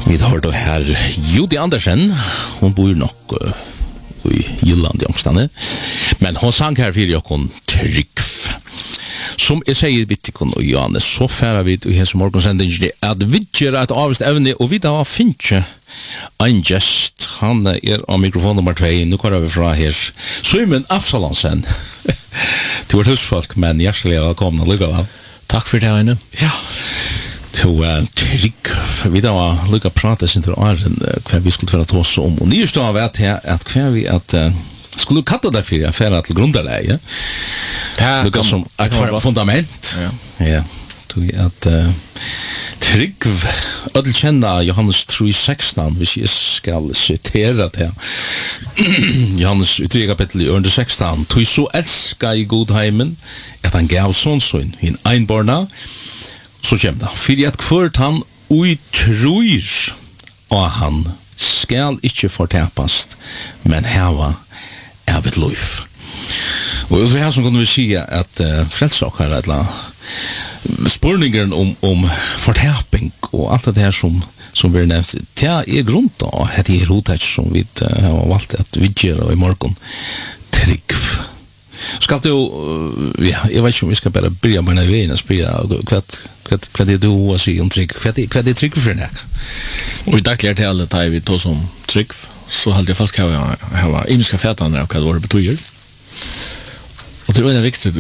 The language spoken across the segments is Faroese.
Vi har då här Judy Andersen. Hon bor nog i Jylland i Ångstane. Men hon sang här för Jokon Tryggf. Som jag säger Vittikon och Johannes, så färre vi i hens morgonsendingen att vi gör ett avvist ävne och vi da finner en gest. Han av mikrofon nummer 2. Nu kommer vi fra her Simon Afsalansen. Du var husfolk, men hjertelig velkommen og lykka vel. Takk for det, Aine. Ja. Trygg, vi da var lykka prate sin til åren hva vi skulle være tås om. Og nyest av at hva vi at skulle katta deg for affæra til grunderleie. Lykka som et fundament. Ja. Tog at Trygg, ødel kjenna Johannes 3:16, hvis jeg skal sitere det. Johannes 3 kapittel i ørende 16. Tog så elska i godheimen, at han gav sånn i en einbarna, så kommer det. For at kvart han utrur, og han skal ikke fortapast, men heva av et liv. Og utover her som kunne vi si at frelsaker er et spurningen om fortaping og alt det her som vi har nevnt, det er grunn av at det er hodet som vi har valgt at vi gjør i morgen. Trygg. Skal du, jeg vet ikke om vi skal bare begynne med denne veien og spørre hva det du å si om trygg? Hva det trygg for deg? Og i dag lærte jeg alle det vi tog som trygg, så halte jeg folk ha imiske fætene av hva det betyr. Og det er viktig,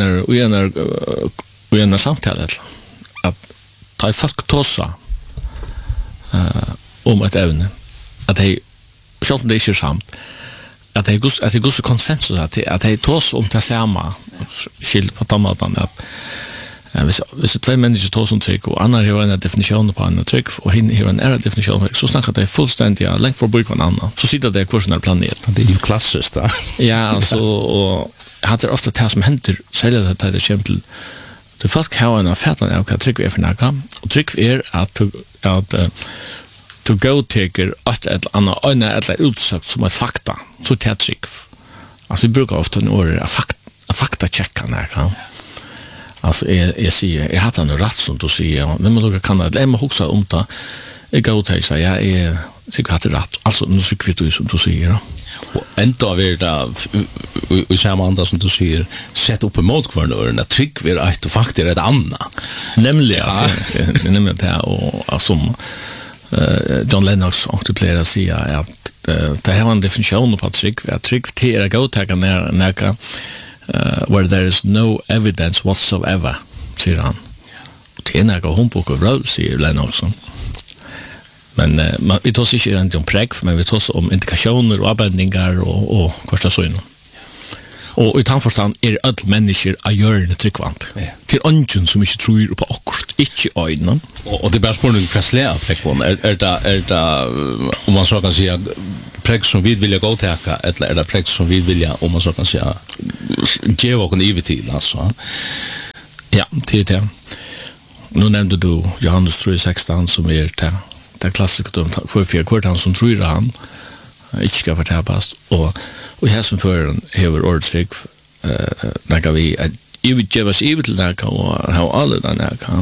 og en samtale at da folk tåsa om et evne, at de, selv om det ikke er samt, at det er god konsensus, at de tåsa om det samme, skilt på tommaten, at hvis det 2 mennesker tåsa om trygg, og andre har en definisjon på en trygg, og henne har en ære definisjon på trygg, så snakker de fullstendig lengt forbi hver annen, så sitter det hver sånn planet. Det er jo klassisk da. Ja, altså, og det er ofte det som henter, særlig at det kommer til det folk har en affæren av hva trygg er for noe, og trygg er at du godteker et eller annet øyne eller utsagt som et fakta, så det er trygg. Altså vi bruker ofte en ord fakta-tjekka noe. Altså jeg sier, jeg har hatt noe rett som du sier, men man kan det, jeg må huske om det, jeg godteker seg, jeg er sikkert hatt rett, altså nå sikker vi som du sier. Og enda vil det i samme andre som du sier sett opp imot hverandre at trygg vil et og faktisk er et annet nemlig det og som John Lennox pleier å si at det har en definisjon på trygg at trygg til å godtake nære where there is no evidence whatsoever sier han og til nære håndbok og vrøv sier Lennox men vi tar ikke om pregg, men vi tar om indikasjoner og avbendingar og hversta sånn. Og i tannforstand er alle mennesker av hjørne tryggvant. Til ønsken som ikke tror på akkurat, ikke øynene. Og det er bare spørsmål hva slag av pregg er det, om man så kan si, pregg som vi vilja godtaka, eller er det pregg som vi vilja, om man så kan si, gjøre åken ivetid, altså? Ja, til det. Nå nevnte du Johannes 3:16 som er til det klassiske for han som tror han ikke skal fortapast og her som føreren hever ordtrykk nægget vi jeg vil gjøre oss ivet til nægget og ha alle den nægget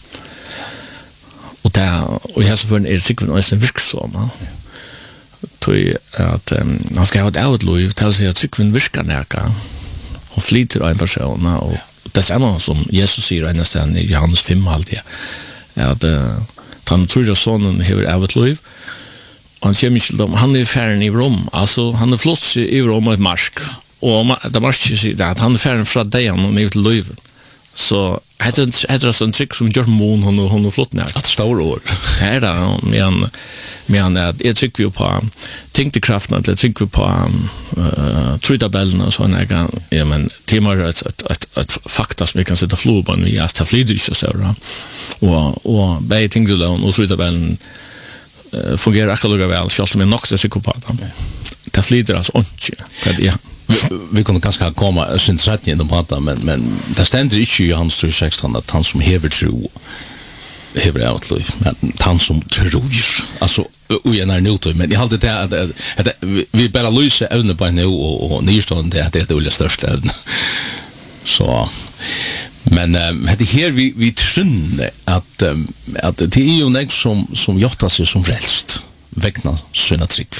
og her som føreren er sikkert også en virksom tror at han skal ha et avutliv til å si at sikkert virker nægget og flyter av en person og det er noe som Jesus sier en sted i Johannes 5 alltid at han tror at sonen hever av et liv og han kommer ikke til han er ferdig i rom altså han er flott i rom og et marsk og det marsk sier at han er ferdig fra deg og ned til livet så heter det en trykk som gjør mån hun er flott nær et stor år her da men jeg trykker vi på tyngdekraften eller trykker vi på trutabellen og sånn ja, men timer et fakta som vi kan sette flo på vi at det flyder ikke så og begge tyngdelån og trutabellen fungerer akkurat vel selv om jeg nok er sikker på det flyder altså ikke ja vi kunne ganske komma sin sett gjennom prata, men det stender ikke i Johannes 3:16 at han som hever tro hever outliv, men han som tror altså, ui newton, men jeg halte det at vi bare lyser evne på en og nyrstående det er det største evne så Men det här vi trunne att det är ju något som gjortar sig som frälst vägna sina trygg.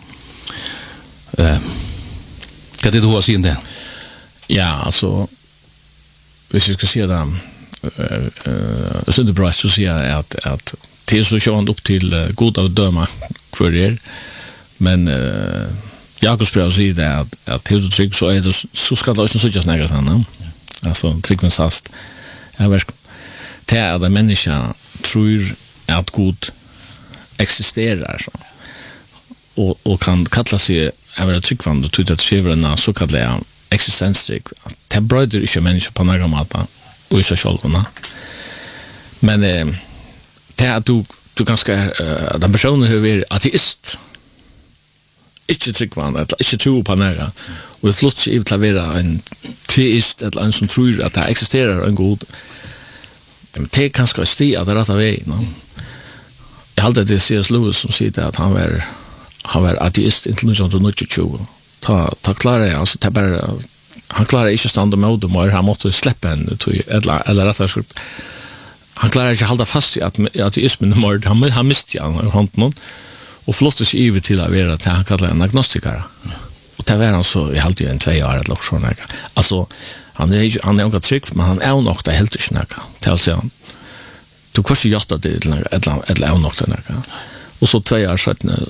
Kan det då säga det? Ja, alltså hvis vi ska se det så det bra så säga att det så sjön upp till god att döma för er. Men Jakobs brev säger det att till trygg så är det så ska det också så just nära sen. Alltså tryggen sast. Jag vet det är det människa tror att god existerar så. Och kan kalla sig över tryggvand och tycka att skriverna så kallar jag existenstrygg. Det bröder inte människa på några mata och i sig själva. Men det är att du ganska den personen hur är ateist. Ikke tryggvand, eller ikke tro på næra. Og det flott seg til å være en teist, eller en som tror at det eksisterer en god. Men det er kanskje et sti at det er rett av vei. No? Jeg halte det C.S. Lewis som sier at han var ateist inntil 1920. Ta klarer jeg, altså, han klarer ikke stande med dem, og han måtte slippe henne, eller rett og slett. Han klarer ikke holde fast i ateismen, han mistet han hånden, och flottas sig över till att vara till han kallar en agnostiker. Och det var han så i halvtid en 2 år eller så där. Alltså han är nog trygg men han är nog det helt snacka. Till sig han. Du kanske gjorde det eller är nog det. Och så 2 år sedan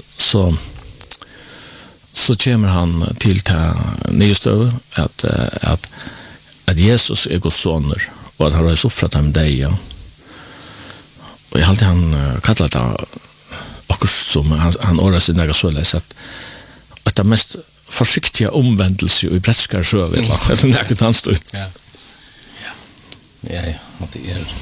så kommer han till nystö att Jesus är Guds son och att han har offrat ham dig. Ja. Och jag alltid han kallar det och som han ordar sig några så läs att det mest försiktiga omvändelse i brätskar sjö vet man eller något annat. Ja, att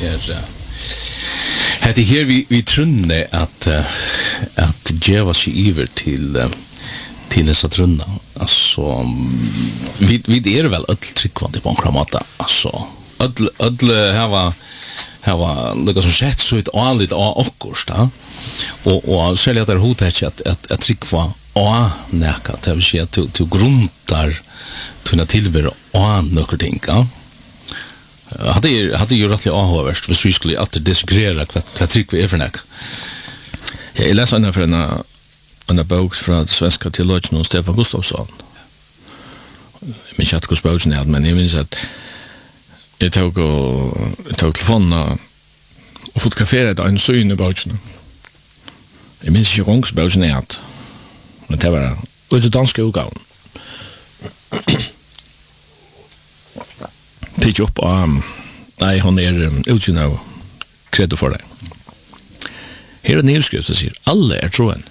det här vi trunne att geva sig över till dessa trunna. Alltså vi är väl ett tryckvand på en kramata. Alltså ödle här var något som sett så ett anligt av okkurs då. Och själva där hotet att tryckva näka det vill säga till grundar tunna tillber några ting. Hade ju rättligt avhåverst hvis vi skulle att disagrera vad tryckva är för näka. Jag läser en bok från svenska teologen Stefan Gustafsson. Min chatkos boken men jag minns att jag tog telefonen och fotograferade en syn i boken. Jag minns inte gångsboken men det var ut i danska utgåvan. Titt upp nej, hon utgåvan kredo för det. Här är nedskrivet som säger alla är troen.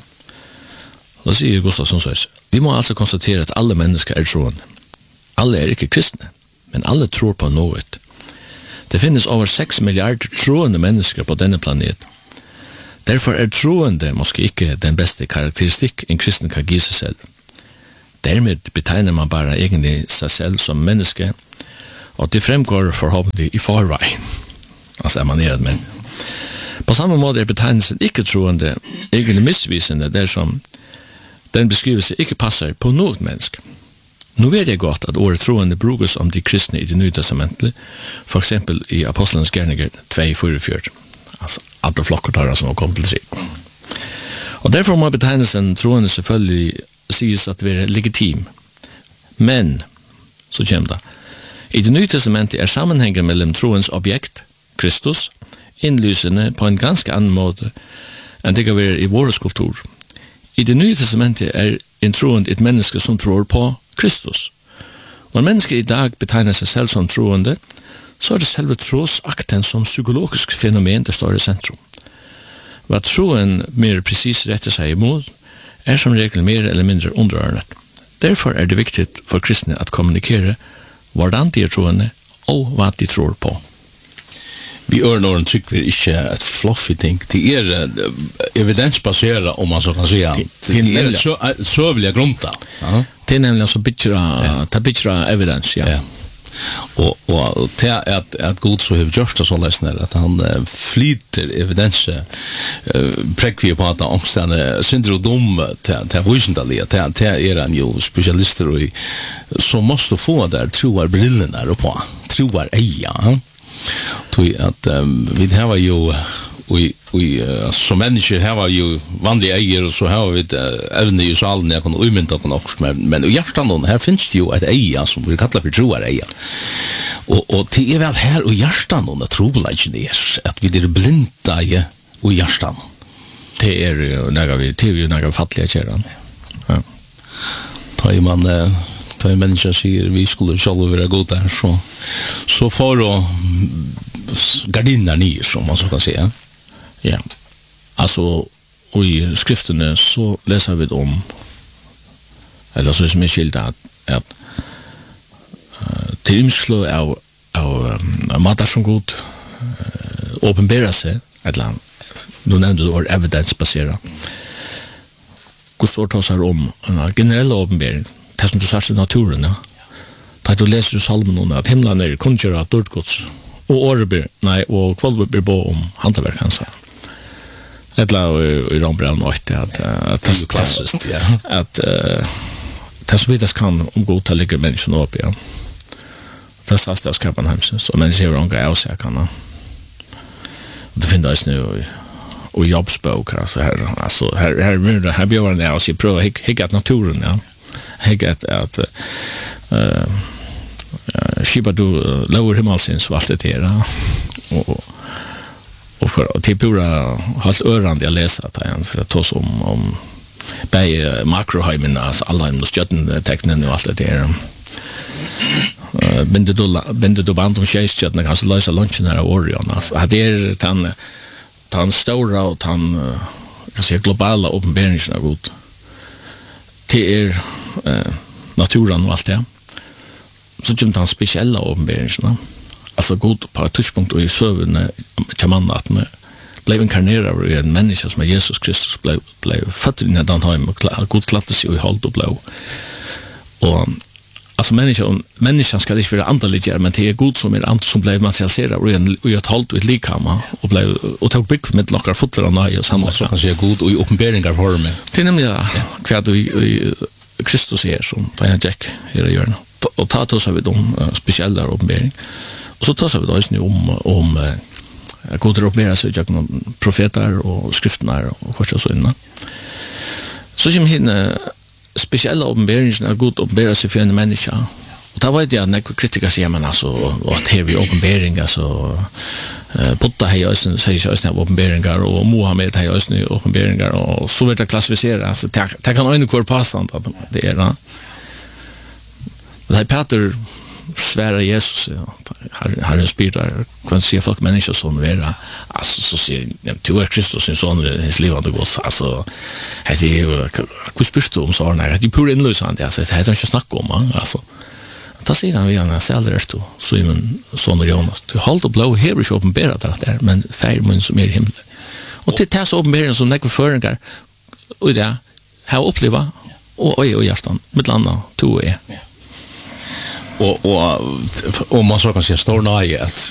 Då säger Gustafsson så här. Vi må alltså konstatera att alla människor är troende. Alla är inte kristna, men alla tror på något. Det finns över 6 miljarder troende människor på denna planet. Därför är troende måske inte den bästa karaktäristik en kristen kan ge sig själv. Därmed betegnar man bara egentlig sig själv som människa och det framgår förhoppningsvis i förväg. Alltså är man nere med. På samma måte är betegnelsen icke-troende egentlig missvisande där som den beskrivelse icke passar på något människa. Nu vet jag gott att ordet troende brukas om de kristna i det nya testamentet, för exempel i Apostlarnas gärningar 2:44. Alltså alla flockar som har kommit till sig. Och därför må betegnelsen troende selvfølgelig sägs att vara legitim. Men, så kommer det, i det nya testamentet är sammanhängen mellan troens objekt, Kristus, inlysande på en ganska annan måte än det kan vara i vår kultur. I det nya testamentet är en troende ett människa som tror på Kristus. När människor idag betegnar sig själv som troende, så är det själva trosakten som psykologisk fenomen det står i centrum. Vad troen mer precis rättar sig emot är som regel mer eller mindre underordnat. Därför är det viktigt för kristna att kommunikera hvordan de är troende och vad de tror på. Vi örnar en trycker inte ett fluffy ting. Det är evidensbaserat om man så kan säga. Det är så vill jag grunta. Det är nämligen så bittra evidens, ja. Och det är att God så har gjort det så läsner att han flyter evidens präkvier på att omstände syndrom till visendaliga det är en ju specialister i som måste få där troar brillorna på troar eja. Tog att vi har ju som människor har ju vanliga äger och så har vi även i salen jag kan umynta också men i hjärtan här finns det ju ett eja som vi kallar för troar eja. Och det är väl här och hjärtan och trobladjen är att vi är blinda i hjärtan. Det är ju några fattiga kärran. Ja. Ta en människa säger vi skulle själva vara god där så får då gardiner ner som man så kan säga. Ja. Alltså i skrifterna så läser vi om eller så som är skilt att till imslå av matar som god uppenbara sig eller du nämnde det ord evidensbaserat. Guds ord tar om en generell uppenbaring det som du sagt i naturen ja. Da du läser i salmen om att himlen är kunnkjöra att dårtgods och året och kvalvet blir på om hantverk hans eller i Rambrand och att det är klassiskt ja. Att det som vidas kan om god till ligger människan upp ja. Det sasta av skapan hemsens så människor är ånga avsäkarna det finns nu och jobbsbok alltså här bjöd det alltså jag prövar hicka att naturen ja hicka att skipa du lower himmelsins och allt det här och till pura halt örande jag läsa att igen för att ta om bei makroheimen alltså alla de stjärntecknen och allt det där binde du band om tjejstjärnorna kanske lösa lunchen här av Orion alltså det är tan stora och tan kan säga globala uppenbarelsen av god till naturen och allt det så kommer han speciella uppenbarelserna alltså god på ett touchpunkt och i sövnen kan man att blev inkarnerad i en människa som är Jesus Kristus blev född i den hem och god klattade sig i håll och blev och alltså människan ska inte vara antaligare men det är god som är som blev materialiserad och ett håll och ett likhamma och blev och tog bygg med lockar fötter och nej och samma så kan säga god och i uppenbarelser för mig det är nämligen kvar du Kristus är som tar jag Jack här i hjörnet och tar så vi de speciella uppenbarelser och så tar vi då just nu om god uppenbarar sig genom profeter och skrifterna och första så innan så kommer hin speciella uppenbarelser god uppenbarar sig för en människa och då var det att några kritiker säger man alltså och att här vi uppenbaringar så Buddha har ju säger ju uppenbaringar och Mohammed har ju uppenbaringar och så vet jag klassificera så det kan ännu kvar passant att det är det här Peter svära Jesus har en spirrar kan se folk människor som är alltså så ser du är Kristus sin son i hans liv och gås alltså det är ju hur spyrst om så när det är pur inlösande alltså det heter inte snacka om alltså ta sedan vi har säljer då så men son och Jonas du håller blå här i uppenbarat det där men färmen som är himmel och det tar så uppenbaringen som några föringar och det har uppleva och hjärtan med landa to är och man så kan säga står nej att